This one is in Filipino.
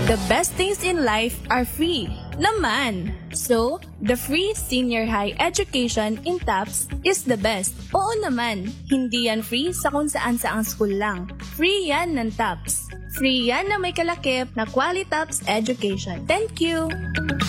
The best things in life are free. Naman! So, the free senior high education in TAPS is the best. Oo naman, hindi yan free sa kung saan saang school lang. Free yan ng TAPS. Free yan na may kalakip na Quality TAPS education. Thank you!